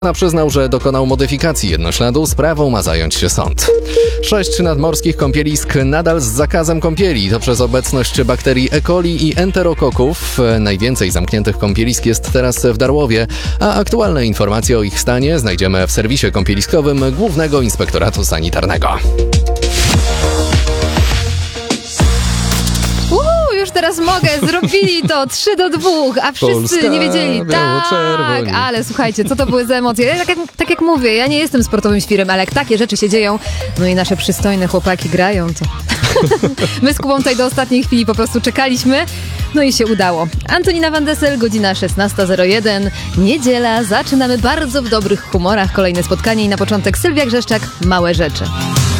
Przyznał, że dokonał modyfikacji jednośladu, sprawą ma zająć się sąd. 6 nadmorskich kąpielisk nadal z zakazem kąpieli. To przez obecność bakterii E. coli i enterokoków. Najwięcej zamkniętych kąpielisk jest teraz w Darłowie, a aktualne informacje o ich stanie znajdziemy w serwisie kąpieliskowym Głównego Inspektoratu Sanitarnego. Już teraz mogę, zrobili to 3-2, a wszyscy Polska, nie wiedzieli. Tak, ale słuchajcie, co to były za emocje? Ja tak jak mówię, ja nie jestem sportowym świrem, ale jak takie rzeczy się dzieją, no i nasze przystojne chłopaki grają, to my z Kubą tutaj do ostatniej chwili po prostu czekaliśmy, no i się udało. Antonina Van Dessel, godzina 16:01, niedziela, zaczynamy bardzo w dobrych humorach, kolejne spotkanie i na początek Sylwia Grzeszczak, Małe rzeczy.